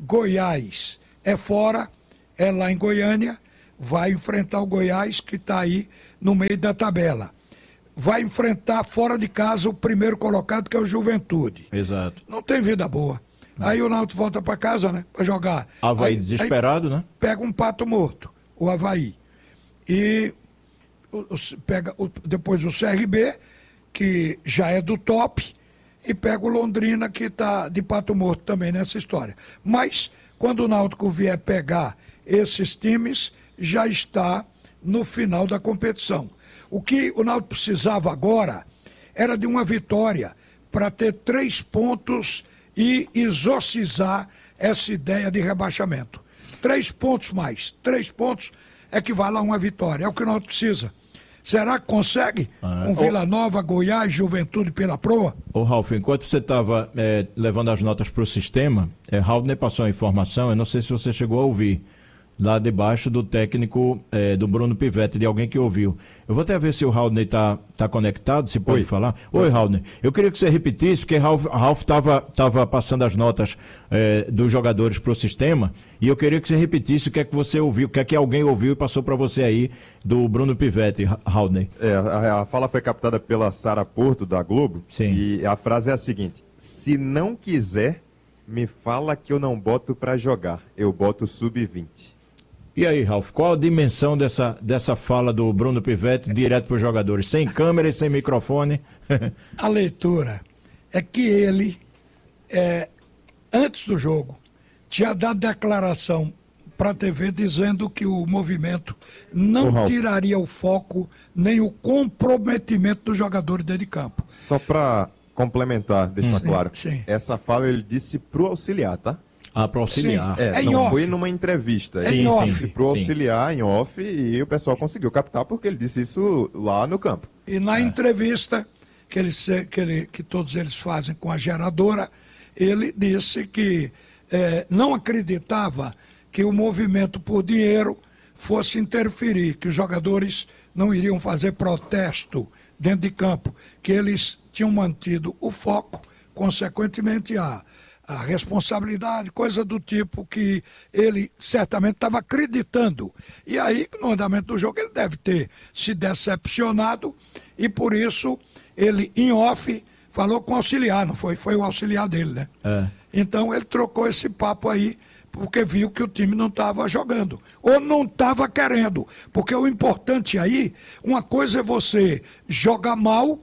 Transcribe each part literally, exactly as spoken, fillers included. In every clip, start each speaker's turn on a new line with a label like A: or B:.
A: Goiás é fora, é lá em Goiânia, vai enfrentar o Goiás, que está aí no meio da tabela. Vai enfrentar fora de casa o primeiro colocado, que é o Juventude.
B: Exato.
A: Não tem vida boa. Não. Aí o Náutico volta para casa, né? Para jogar.
B: Avaí
A: aí,
B: desesperado,
A: aí
B: né?
A: Pega um pato morto, o Avaí. E o, o, pega o, depois o C R B, que já é do top, e pega o Londrina, que está de pato morto também nessa história. Mas, quando o Náutico vier pegar esses times, já está no final da competição. O que o Náutico precisava agora era de uma vitória para ter três pontos e exorcizar essa ideia de rebaixamento. Três pontos mais. Três pontos equivale a uma vitória. É o que o Náutico precisa. Será que consegue?
B: Ah,
A: um Vila Nova, Goiás, Juventude pela proa?
B: Ô, Ralf, enquanto você estava é, levando as notas para o sistema, é, Raul passou a informação, eu não sei se você chegou a ouvir, lá debaixo do técnico é, do Bruno Pivetti, de alguém que ouviu. Eu vou até ver se o Raul está tá conectado, se pode Oi. falar. Oi, Raul. Eu queria que você repetisse, porque Ralf estava tava passando as notas é, dos jogadores para o sistema, e eu queria que você repetisse o que é que você ouviu, o que é que alguém ouviu e passou para você aí do Bruno Pivetti, Raul.
C: É, a, a fala foi captada pela Sara Porto, da Globo.
B: Sim.
C: E a frase é a seguinte: se não quiser, me fala que eu não boto para jogar, eu boto sub vinte.
B: E aí, Ralf, qual a dimensão dessa, dessa fala do Bruno Pivetti direto para os jogadores? Sem câmera e sem microfone?
A: A leitura é que ele, é, antes do jogo, tinha dado declaração para a T V dizendo que o movimento não tiraria o foco nem o comprometimento dos jogadores dentro de campo.
C: Só para complementar, deixar
A: sim,
C: claro,
A: sim.
C: Essa fala ele disse pro auxiliar, tá?
B: Ah, para auxiliar.
C: É,
A: é
C: não
A: off.
C: foi numa entrevista.
A: É
C: ele
A: em off.
C: disse pro auxiliar, em off, e o pessoal conseguiu captar porque ele disse isso lá no campo.
A: E na
B: é.
A: entrevista que, ele, que, ele, que todos eles fazem com a geradora, ele disse que é, não acreditava que o movimento por dinheiro fosse interferir, que os jogadores não iriam fazer protesto dentro de campo, que eles tinham mantido o foco, consequentemente a... a responsabilidade, coisa do tipo que ele certamente estava acreditando. E aí, no andamento do jogo, ele deve ter se decepcionado e, por isso, ele, em off, falou com o auxiliar, não foi? Foi o auxiliar dele, né?
B: É.
A: Então, ele trocou esse papo aí, porque viu que o time não estava jogando, ou não estava querendo, porque o importante aí, uma coisa é você jogar mal,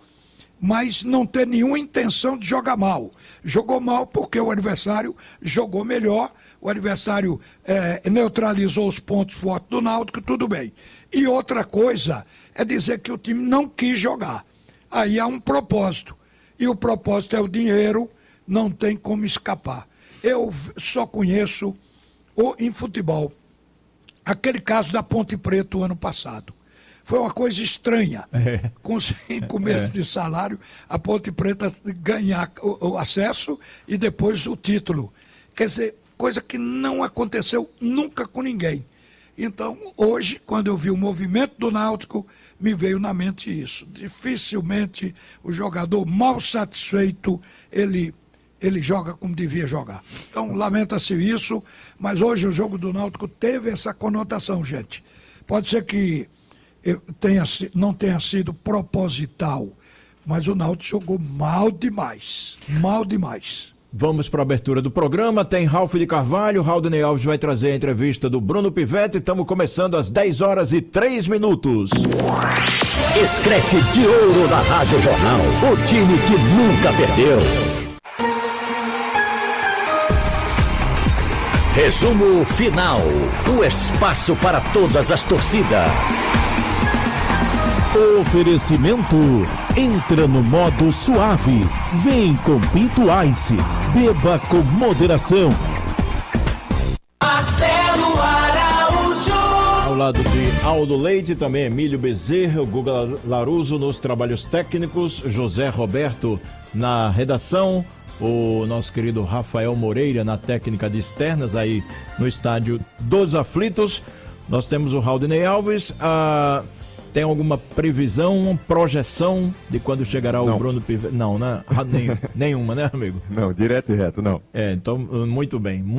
A: mas não ter nenhuma intenção de jogar mal. Jogou mal porque o adversário jogou melhor, o adversário é, neutralizou os pontos fortes do Náutico, tudo bem. E outra coisa é dizer que o time não quis jogar. Aí há um propósito, e o propósito é o dinheiro, não tem como escapar. Eu só conheço, o, em futebol, aquele caso da Ponte Preta o ano passado. Foi uma coisa estranha. É. Com cinco meses é. de salário, a Ponte Preta ganhar o, o acesso e depois o título. Quer dizer, coisa que não aconteceu nunca com ninguém. Então, hoje, quando eu vi o movimento do Náutico, me veio na mente isso. Dificilmente o jogador mal satisfeito, ele, ele joga como devia jogar. Então, lamenta-se isso, mas hoje o jogo do Náutico teve essa conotação, gente. Pode ser que Tenha, não tenha sido proposital, mas o Náutico jogou mal demais, mal demais.
B: Vamos para a abertura do programa, tem Ralf de Carvalho, Raudney Alves vai trazer a entrevista do Bruno Pivetti, estamos começando às dez horas e três minutos.
D: Escrete de ouro da Rádio Jornal, o time que nunca perdeu. Resumo final, o espaço para todas as torcidas. Oferecimento, entra no modo suave, vem com Pinto Ice, beba com moderação.
E: Marcelo Araújo.
B: Ao lado de Aldo Leite, também Emílio Bezerra, o Guga Laruso nos trabalhos técnicos, José Roberto na redação, o nosso querido Rafael Moreira na técnica de externas aí no estádio dos Aflitos. Nós temos o Raudney Alves. A... Tem alguma previsão, projeção de quando chegará não. o Bruno Pivetti? Não, né? Nenhuma, né, amigo?
C: Não, direto e reto, não.
B: É, então, muito bem.